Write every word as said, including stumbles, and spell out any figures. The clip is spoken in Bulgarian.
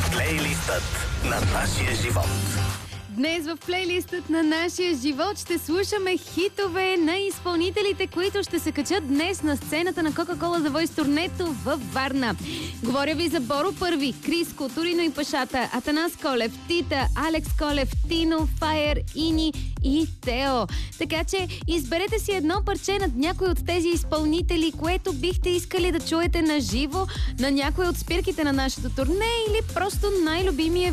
Плейлистът на нашия живот. Днес в плейлистът на нашия живот ще слушаме хитове на изпълнителите, които ще се качат днес на сцената на Кока-кола The Voice турнето във Варна. Говоря ви за Боро Първи, Криско, Торино и Пашата, Атанас Колев, Тита, Алекс Колев, Тино, Файер, Ини и Тео. Така че изберете си едно парче над някой от тези изпълнители, което бихте искали да чуете на живо на някой от спирките на нашето турне или просто най-любимия